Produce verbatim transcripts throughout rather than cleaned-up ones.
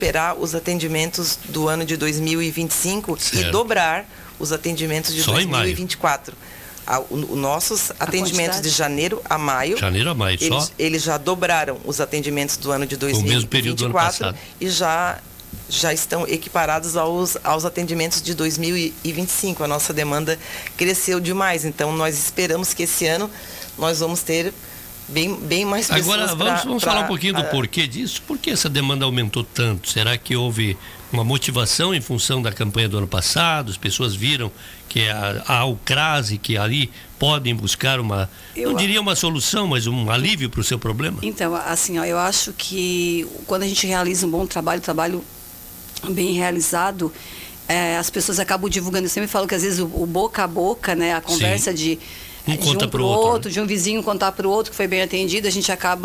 esperar os atendimentos do ano de dois mil e vinte e cinco certo. E dobrar os atendimentos de Só dois mil e vinte e quatro. Os nossos atendimentos de janeiro a maio, janeiro a maio eles, só? eles já dobraram os atendimentos do ano de dois mil e vinte e quatro, o mesmo período do ano passado. E já, já estão equiparados aos, aos atendimentos de dois mil e vinte e cinco. A nossa demanda cresceu demais, então nós esperamos que esse ano nós vamos ter bem, bem mais pessoas. Agora vamos, pra, vamos pra, falar um pouquinho do a... porquê disso. Por que essa demanda aumentou tanto? Será que houve uma motivação em função da campanha do ano passado? As pessoas viram que há o CRAS e que ali podem buscar uma, eu não diria uma solução, mas um alívio para o seu problema? Então, assim, ó, eu acho que quando a gente realiza um bom trabalho, trabalho bem realizado, é, as pessoas acabam divulgando. Eu sempre falo que às vezes o, o boca a boca, né, a conversa Sim. de Um de conta um para o outro, outro, né? de um vizinho contar para o outro que foi bem atendido, a gente acaba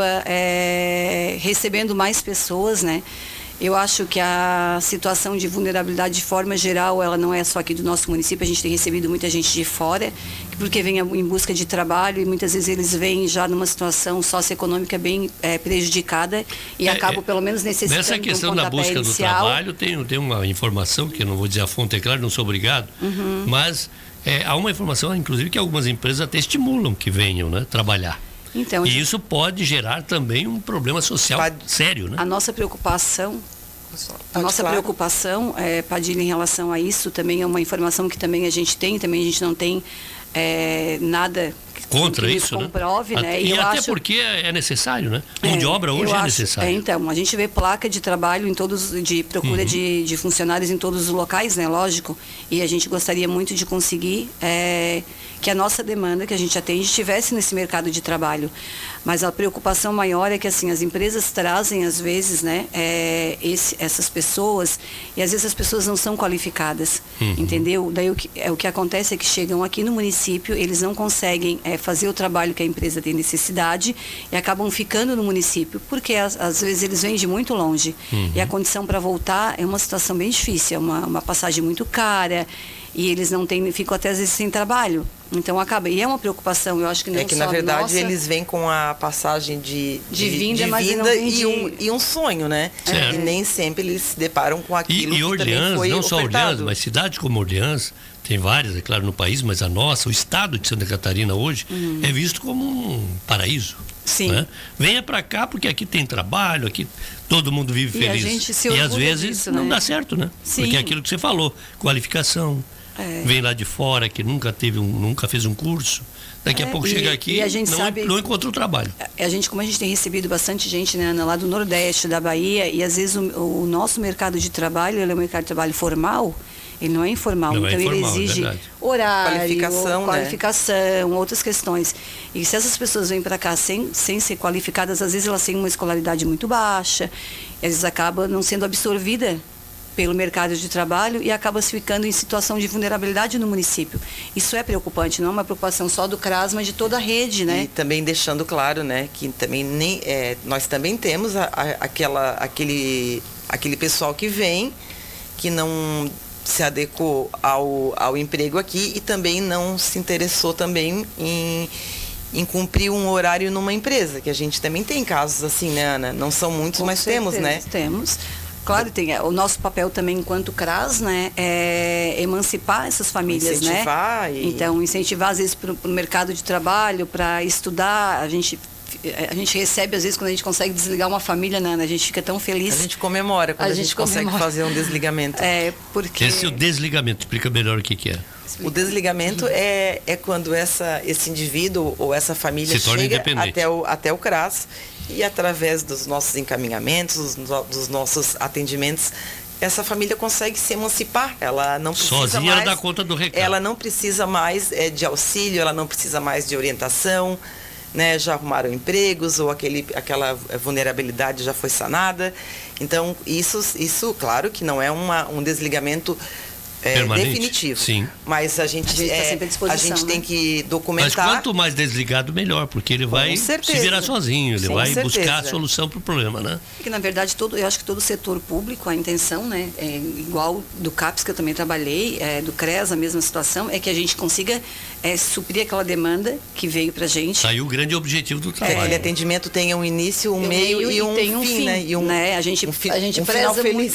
é, recebendo mais pessoas, né? Eu acho que a situação de vulnerabilidade de forma geral, ela não é só aqui do nosso município, a gente tem recebido muita gente de fora, porque vem em busca de trabalho e muitas vezes eles vêm já numa situação socioeconômica bem é, prejudicada e é, acabam pelo menos necessitando nessa questão de um da busca inicial. do trabalho, tem, tem uma informação, que eu não vou dizer a fonte, é claro, não sou obrigado, uhum. mas é, há uma informação, inclusive, que algumas empresas até estimulam que venham, né, trabalhar. Então, e gente... isso pode gerar também um problema social pode... sério, né? A nossa preocupação, a nossa claro. preocupação, é, Padilha, em relação a isso, também é uma informação que também a gente tem, também a gente não tem é, nada contra que isso, comprove, né? né? E, e até acho... porque é necessário, né? Mão é, de obra hoje é acho, necessário. É, então, a gente vê placa de trabalho em todos, de procura uhum. de, de funcionários em todos os locais, né? Lógico. E a gente gostaria muito de conseguir é, que a nossa demanda que a gente atende estivesse nesse mercado de trabalho. Mas a preocupação maior é que, assim, as empresas trazem, às vezes, né, é, esse, essas pessoas, e às vezes as pessoas não são qualificadas, uhum. entendeu? Daí o que, é, o que acontece é que chegam aqui no município, eles não conseguem é, fazer o trabalho que a empresa tem necessidade e acabam ficando no município, porque às, às vezes eles vêm de muito longe. Uhum. E a condição para voltar é uma situação bem difícil, é uma, uma passagem muito cara, e eles não têm, ficam até às vezes sem trabalho. Então acaba, e é uma preocupação, eu acho que não é que só na verdade nossa, eles vêm com a passagem de, de, de vinda, de mas vinda não vem e, de... um, e um sonho, né? Certo. E nem sempre eles se deparam com aquilo e, e que Orleans, também foi não só ofertado. Orleans, mas cidades como Orleans, tem várias, é claro, no país, mas a nossa, o estado de Santa Catarina hoje, uhum. é visto como um paraíso. Sim. Né? Venha para cá porque aqui tem trabalho, aqui todo mundo vive e feliz. A gente se e às vezes disso, não né? dá certo, né? Sim. Porque é aquilo que você falou, qualificação. É. Vem lá de fora que nunca teve um, nunca fez um curso, daqui é, a pouco e, chega aqui e a gente não, sabe, não encontrou trabalho. A, a gente, como a gente tem recebido bastante gente, né, lá do Nordeste, da Bahia, e às vezes o, o nosso mercado de trabalho, ele é um mercado de trabalho formal, ele não é informal, não então é informal, ele exige é horário, qualificação, qualificação, né? outras questões. E se essas pessoas vêm para cá sem, sem ser qualificadas, às vezes elas têm uma escolaridade muito baixa, e às vezes acaba não sendo absorvida pelo mercado de trabalho e acaba se ficando em situação de vulnerabilidade no município. Isso é preocupante, não é uma preocupação só do CRAS, mas de toda a rede, né? E também deixando claro, né, que também nem, é, nós também temos a, a, aquela, aquele, aquele pessoal que vem, que não se adequou ao, ao emprego aqui e também não se interessou também em, em cumprir um horário numa empresa, que a gente também tem casos assim, né, Ana? Não são muitos, Com mas certeza, temos, né? Temos. Claro, tem o nosso papel também enquanto CRAS, né, é emancipar essas famílias, incentivar, né? E... Então, incentivar às vezes para o mercado de trabalho, para estudar. A gente a gente recebe às vezes quando a gente consegue desligar uma família, né? A gente fica tão feliz. A gente comemora quando a, a gente, gente consegue fazer um desligamento. É, porque esse é o desligamento. Explica melhor o que que é. O desligamento é, é quando essa, esse indivíduo ou essa família chega até o, até o CRAS e através dos nossos encaminhamentos, dos nossos atendimentos, essa família consegue se emancipar. Ela não precisa sozinha mais, ela dá conta do recado. Ela não precisa mais é, de auxílio, ela não precisa mais de orientação, né? Já arrumaram empregos ou aquele, aquela vulnerabilidade já foi sanada. Então, isso, isso claro que não é uma, um desligamento é, permanente? definitivo. Sim. Mas a gente, a gente, tá é, sempre à disposição, a gente né? tem que documentar. Mas quanto mais desligado, melhor, porque ele vai certeza. se virar sozinho, ele Com vai certeza. buscar a solução para o problema, né? Porque, na verdade, todo, eu acho que todo o setor público, a intenção, né, é igual do CAPES, que eu também trabalhei, é, do CREAS, a mesma situação, é que a gente consiga é, suprir aquela demanda que veio para a gente. Aí o grande objetivo do Que trabalho. aquele atendimento tenha um início, um Eu meio meio e um, tem um fim, fim, né? E um, né? A gente, um fi- a gente um preza final feliz. muito,